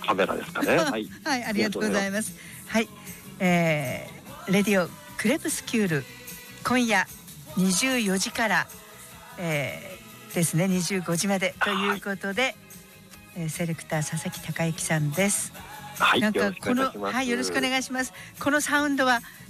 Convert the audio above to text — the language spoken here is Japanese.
カメラですかね。はい、 はい、ありがとうございます。はい、レディオクレプスキュール、今夜24時から、ですね、25時までということで、セレクター佐々木孝之さんです。 はい、 なんかこの、はい、よろしくお願いします。このサウンドは